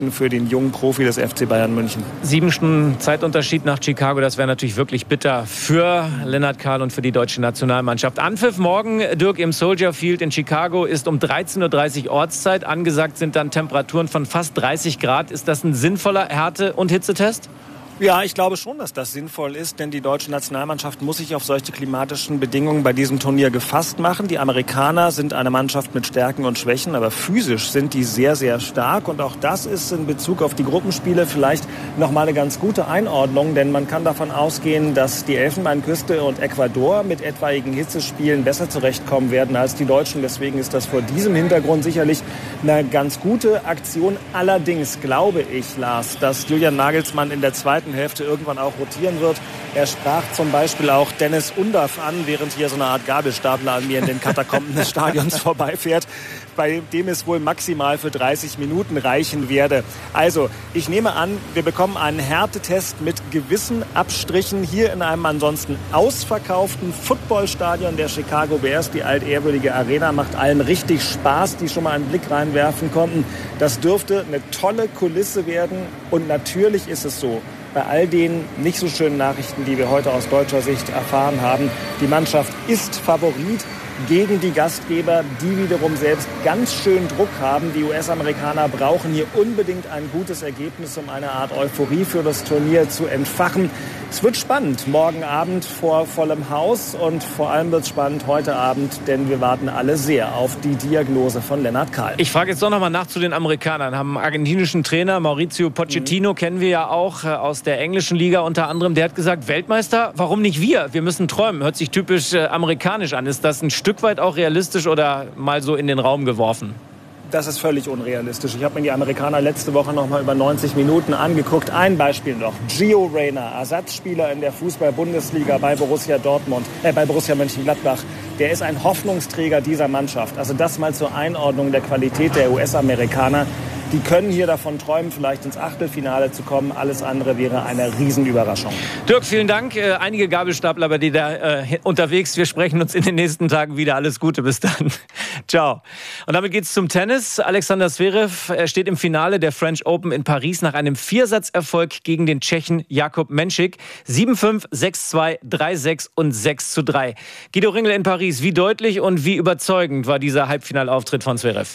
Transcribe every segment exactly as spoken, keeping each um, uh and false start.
für den jungen Profi des F C Bayern München. Sieben Stunden Zeitunterschied nach Chicago, das wäre natürlich wirklich bitter für Lennart Kahl und für die deutsche Nationalmannschaft. Anpfiff morgen, Dirk, im Soldier Field in Chicago ist um dreizehn Uhr dreißig Ortszeit. Angesagt sind dann Temperaturen von fast dreißig Grad. Ist das ein sinnvoller Härte- und Hitzetest? Ja, ich glaube schon, dass das sinnvoll ist, denn die deutsche Nationalmannschaft muss sich auf solche klimatischen Bedingungen bei diesem Turnier gefasst machen. Die Amerikaner sind eine Mannschaft mit Stärken und Schwächen, aber physisch sind die sehr, sehr stark. Und auch das ist in Bezug auf die Gruppenspiele vielleicht nochmal eine ganz gute Einordnung, denn man kann davon ausgehen, dass die Elfenbeinküste und Ecuador mit etwaigen Hitzespielen besser zurechtkommen werden als die Deutschen. Deswegen ist das vor diesem Hintergrund sicherlich eine ganz gute Aktion. Allerdings glaube ich, Lars, dass Julian Nagelsmann in der zweiten Hälfte irgendwann auch rotieren wird. Er sprach zum Beispiel auch Dennis Undaff an, während hier so eine Art Gabelstapler an mir in den Katakomben des Stadions vorbeifährt, bei dem es wohl maximal für dreißig Minuten reichen werde. Also, ich nehme an, wir bekommen einen Härtetest mit gewissen Abstrichen hier in einem ansonsten ausverkauften Footballstadion der Chicago Bears. Die altehrwürdige Arena macht allen richtig Spaß, die schon mal einen Blick reinwerfen konnten. Das dürfte eine tolle Kulisse werden und natürlich ist es so, bei all den nicht so schönen Nachrichten, die wir heute aus deutscher Sicht erfahren haben, die Mannschaft ist Favorit gegen die Gastgeber, die wiederum selbst ganz schön Druck haben. Die U S-Amerikaner brauchen hier unbedingt ein gutes Ergebnis, um eine Art Euphorie für das Turnier zu entfachen. Es wird spannend morgen Abend vor vollem Haus und vor allem wird es spannend heute Abend, denn wir warten alle sehr auf die Diagnose von Lennart Kahl. Ich frage jetzt doch noch mal nach zu den Amerikanern. Haben einen argentinischen Trainer, Mauricio Pochettino, mhm. kennen wir ja auch aus der englischen Liga unter anderem. Der hat gesagt, Weltmeister, warum nicht wir? Wir müssen träumen. Hört sich typisch äh, amerikanisch an. Ist das ein Stück weit auch realistisch oder mal so in den Raum geworfen? Das ist völlig unrealistisch. Ich habe mir die Amerikaner letzte Woche noch mal über neunzig Minuten angeguckt. Ein Beispiel noch. Gio Reyna, Ersatzspieler in der Fußball-Bundesliga bei Borussia Dortmund, äh, bei Borussia Mönchengladbach. Der ist ein Hoffnungsträger dieser Mannschaft. Also das mal zur Einordnung der Qualität der U S-Amerikaner. Die können hier davon träumen, vielleicht ins Achtelfinale zu kommen. Alles andere wäre eine Riesenüberraschung. Dirk, vielen Dank. Äh, einige Gabelstapler bei dir da äh, unterwegs. Wir sprechen uns in den nächsten Tagen wieder. Alles Gute, bis dann. Ciao. Und damit geht's zum Tennis. Alexander Zverev er steht im Finale der French Open in Paris nach einem Viersatzerfolg gegen den Tschechen Jakub Menšík. sieben fünf, sechs zwei, drei sechs und sechs zu drei. Guido Ringel in Paris. Wie deutlich und wie überzeugend war dieser Halbfinalauftritt von Zverev?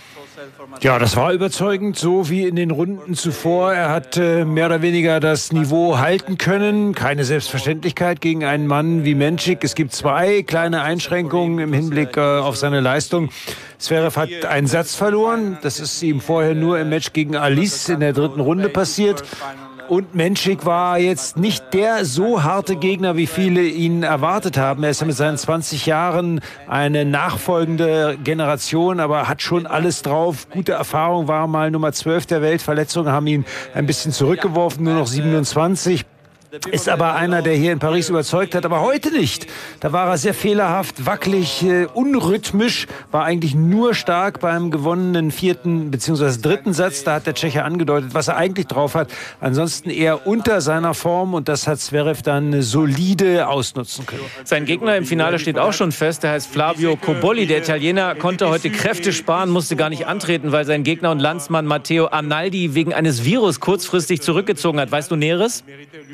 Ja, das war überzeugend, so wie in den Runden zuvor. Er hat äh, mehr oder weniger das Niveau halten können. Keine Selbstverständlichkeit gegen einen Mann wie Menšík. Es gibt zwei kleine Einschränkungen im Hinblick äh, auf seine Leistung. Zverev hat einen Satz verloren. Das ist ihm vorher nur im Match gegen Alice in der dritten Runde passiert. Und Menšík war jetzt nicht der so harte Gegner, wie viele ihn erwartet haben. Er ist ja mit seinen zwanzig Jahren eine nachfolgende Generation, aber hat schon alles drauf. Gute Erfahrung, war mal Nummer zwölf der Welt. Verletzungen haben ihn ein bisschen zurückgeworfen, nur noch siebenundzwanzig. Ist aber einer, der hier in Paris überzeugt hat, aber heute nicht. Da war er sehr fehlerhaft, wackelig, äh, unrhythmisch, war eigentlich nur stark beim gewonnenen vierten bzw. dritten Satz. Da hat der Tscheche angedeutet, was er eigentlich drauf hat. Ansonsten eher unter seiner Form und das hat Zverev dann solide ausnutzen können. Sein Gegner im Finale steht auch schon fest. Der heißt Flavio Cobolli. Der Italiener konnte heute Kräfte sparen, musste gar nicht antreten, weil sein Gegner und Landsmann Matteo Arnaldi wegen eines Virus kurzfristig zurückgezogen hat. Weißt du Näheres?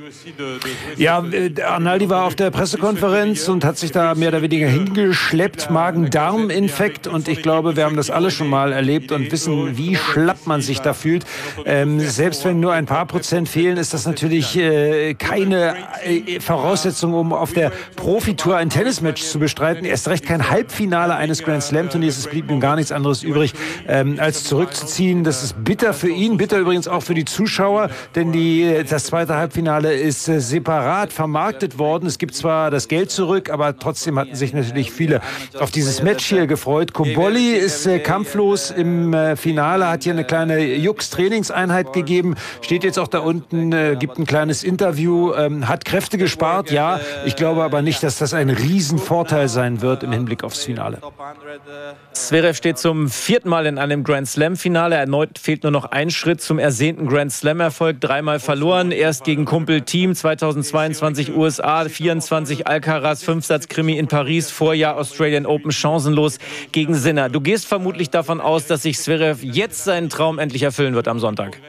Ja, Arnaldi war auf der Pressekonferenz und hat sich da mehr oder weniger hingeschleppt, Magen-Darm-Infekt und ich glaube, wir haben das alle schon mal erlebt und wissen, wie schlapp man sich da fühlt. Ähm, selbst wenn nur ein paar Prozent fehlen, ist das natürlich äh, keine äh, Voraussetzung, um auf der Profitour ein Tennismatch zu bestreiten. Erst recht kein Halbfinale eines Grand Slam-Turniers. Es blieb ihm gar nichts anderes übrig, ähm, als zurückzuziehen. Das ist bitter für ihn, bitter übrigens auch für die Zuschauer, denn die, das zweite Halbfinale ist äh, separat vermarktet worden. Es gibt zwar das Geld zurück, aber trotzdem hatten sich natürlich viele auf dieses Match hier gefreut. Cobolli ist äh, kampflos im äh, Finale, hat hier eine kleine Jux-Trainingseinheit gegeben, steht jetzt auch da unten, äh, gibt ein kleines Interview, ähm, hat Kräfte gespart, ja. Ich glaube aber nicht, dass das ein Riesenvorteil sein wird im Hinblick aufs Finale. Zverev steht zum vierten Mal in einem Grand Slam-Finale. Erneut fehlt nur noch ein Schritt zum ersehnten Grand Slam-Erfolg. Dreimal verloren, erst gegen Kumpel Thiem Team, zweitausendzweiundzwanzig U S A, vierundzwanzig Alcaraz, Fünfsatz-Krimi in Paris, Vorjahr Australian Open, chancenlos gegen Sinner. Du gehst vermutlich davon aus, dass sich Zverev jetzt seinen Traum endlich erfüllen wird am Sonntag.